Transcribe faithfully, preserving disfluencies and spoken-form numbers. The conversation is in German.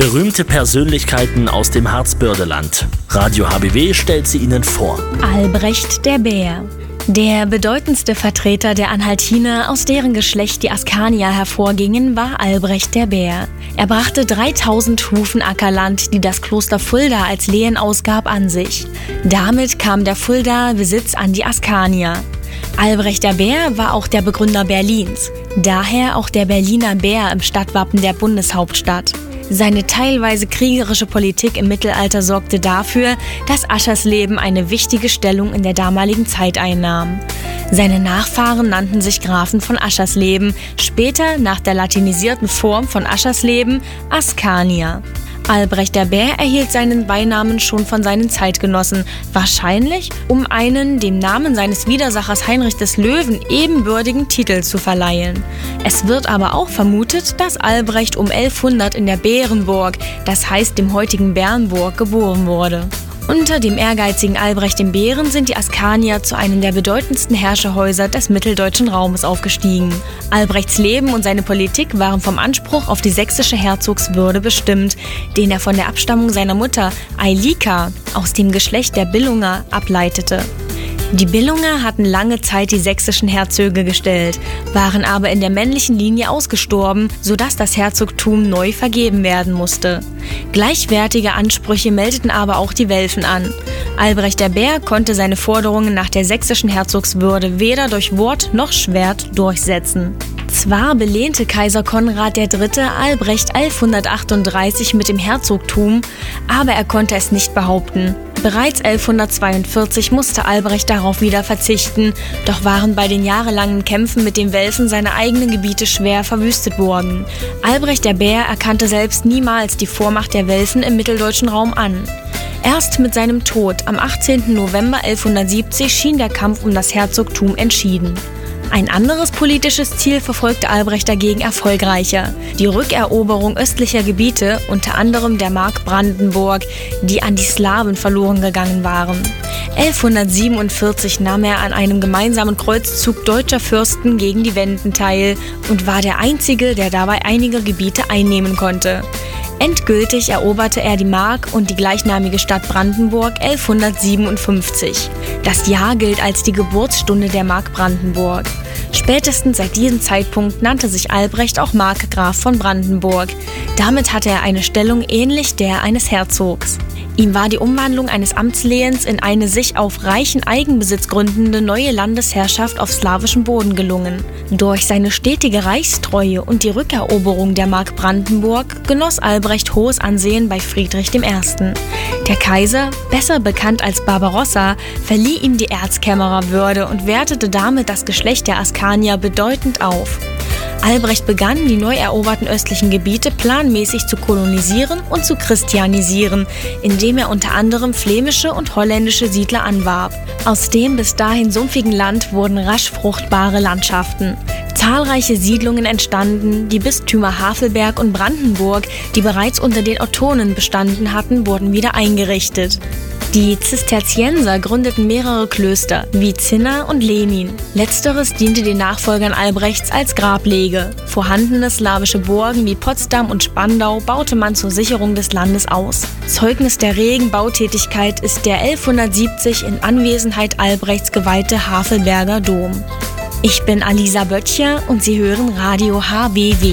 Berühmte Persönlichkeiten aus dem Harzbördeland. Radio H B W stellt sie Ihnen vor. Albrecht der Bär. Der bedeutendste Vertreter der Anhaltiner, aus deren Geschlecht die Askanier hervorgingen, war Albrecht der Bär. Er brachte dreitausend Hufen Ackerland, die das Kloster Fulda als Lehen ausgab, an sich. Damit kam der Fuldaer Besitz an die Askanier. Albrecht der Bär war auch der Begründer Berlins, daher auch der Berliner Bär im Stadtwappen der Bundeshauptstadt. Seine teilweise kriegerische Politik im Mittelalter sorgte dafür, dass Aschersleben eine wichtige Stellung in der damaligen Zeit einnahm. Seine Nachfahren nannten sich Grafen von Aschersleben, später nach der latinisierten Form von Aschersleben Askanier. Albrecht der Bär erhielt seinen Beinamen schon von seinen Zeitgenossen, wahrscheinlich um einen dem Namen seines Widersachers Heinrich des Löwen ebenbürtigen Titel zu verleihen. Es wird aber auch vermutet, dass Albrecht um elfhundert in der Bärenburg, das heißt dem heutigen Bernburg, geboren wurde. Unter dem ehrgeizigen Albrecht dem Bären sind die Askanier zu einem der bedeutendsten Herrscherhäuser des mitteldeutschen Raumes aufgestiegen. Albrechts Leben und seine Politik waren vom Anspruch auf die sächsische Herzogswürde bestimmt, den er von der Abstammung seiner Mutter Eilika aus dem Geschlecht der Billunger ableitete. Die Billunger hatten lange Zeit die sächsischen Herzöge gestellt, waren aber in der männlichen Linie ausgestorben, sodass das Herzogtum neu vergeben werden musste. Gleichwertige Ansprüche meldeten aber auch die Welfen an. Albrecht der Bär konnte seine Forderungen nach der sächsischen Herzogswürde weder durch Wort noch Schwert durchsetzen. Zwar belehnte Kaiser Konrad der Dritte Albrecht elfhundertachtunddreißig mit dem Herzogtum, aber er konnte es nicht behaupten. Bereits elfhundertzweiundvierzig musste Albrecht darauf wieder verzichten, doch waren bei den jahrelangen Kämpfen mit den Welfen seine eigenen Gebiete schwer verwüstet worden. Albrecht der Bär erkannte selbst niemals die Vormacht der Welfen im mitteldeutschen Raum an. Erst mit seinem Tod am achtzehnten November elfhundertsiebzig schien der Kampf um das Herzogtum entschieden. Ein anderes politisches Ziel verfolgte Albrecht dagegen erfolgreicher: die Rückeroberung östlicher Gebiete, unter anderem der Mark Brandenburg, die an die Slawen verloren gegangen waren. elfhundertsiebenundvierzig nahm er an einem gemeinsamen Kreuzzug deutscher Fürsten gegen die Wenden teil und war der Einzige, der dabei einige Gebiete einnehmen konnte. Endgültig eroberte er die Mark und die gleichnamige Stadt Brandenburg elfhundertsiebenundfünfzig. Das Jahr gilt als die Geburtsstunde der Mark Brandenburg. Spätestens seit diesem Zeitpunkt nannte sich Albrecht auch Markgraf von Brandenburg. Damit hatte er eine Stellung ähnlich der eines Herzogs. Ihm war die Umwandlung eines Amtslehens in eine sich auf reichen Eigenbesitz gründende neue Landesherrschaft auf slawischem Boden gelungen. Durch seine stetige Reichstreue und die Rückeroberung der Mark Brandenburg genoss Albrecht hohes Ansehen bei Friedrich der Erste. Der Kaiser, besser bekannt als Barbarossa, verlieh ihm die Erzkämmererwürde und wertete damit das Geschlecht der Askanier bedeutend auf. Albrecht begann, die neu eroberten östlichen Gebiete planmäßig zu kolonisieren und zu christianisieren, indem er unter anderem flämische und holländische Siedler anwarb. Aus dem bis dahin sumpfigen Land wurden rasch fruchtbare Landschaften. Zahlreiche Siedlungen entstanden, die Bistümer Havelberg und Brandenburg, die bereits unter den Ottonen bestanden hatten, wurden wieder eingerichtet. Die Zisterzienser gründeten mehrere Klöster, wie Zinna und Lenin. Letzteres diente den Nachfolgern Albrechts als Grablege. Vorhandene slawische Burgen wie Potsdam und Spandau baute man zur Sicherung des Landes aus. Zeugnis der regen Bautätigkeit ist der elfhundertsiebzig in Anwesenheit Albrechts geweihte Havelberger Dom. Ich bin Alisa Böttcher und Sie hören Radio H B W.